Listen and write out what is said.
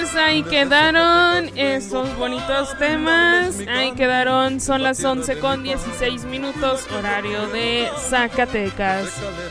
pues ahí quedaron esos bonitos temas. Ahí quedaron, son las 11:16 horario de Zacatecas.